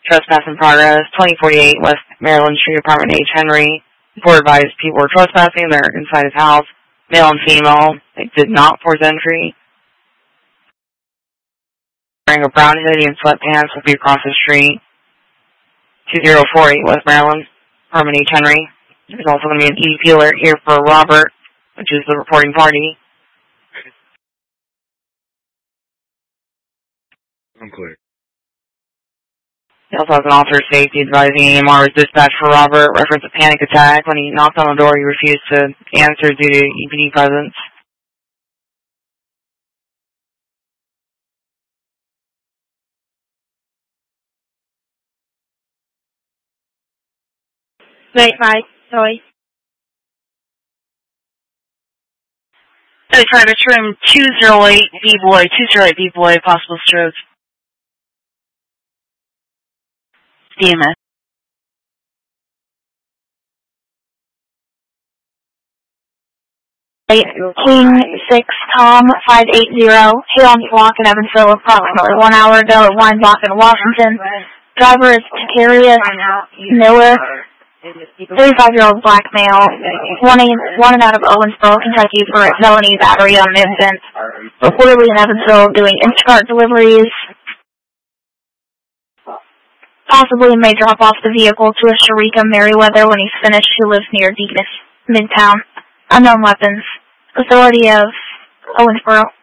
Trespass in progress. 2048 West Maryland Street, Apartment H. Henry. Report advised people were trespassing. They're inside his house. Male and female. They did not force entry. Wearing a brown hoodie and sweatpants will be across the street. 2048 West Maryland, Apartment H. Henry. There's also going to be an EDP alert here for Robert, which is the reporting party. I'm clear. He also has an officer of safety advising EMR was dispatched for Robert. Reference a panic attack. When he knocked on the door, he refused to answer due to EPD presence. Wait, bye. Sorry. Private room 208 B-boy, 208 B-boy, possible stroke. DMS. 6 Tom 580, Halon Block in Evansville, approximately 1 hour ago at Wine Block in Washington. Driver is Takarius Miller, 35-year-old black male, wanted out of Owensboro, Kentucky for felony battery on an infant. Reportedly in Evansville doing Instacart deliveries. Possibly may drop off the vehicle to a Sharika Merriweather when he's finished, who lives near Deaconess Midtown. Unknown weapons. Authority of Owensboro.